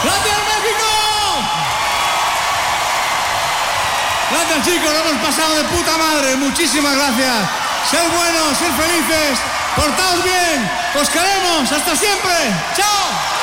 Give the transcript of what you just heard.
¡Gracias, México! Gracias, chicos, lo hemos pasado de puta madre. Muchísimas gracias. Ser buenos, ser felices, portaos bien. Os queremos. Hasta siempre. ¡Chao!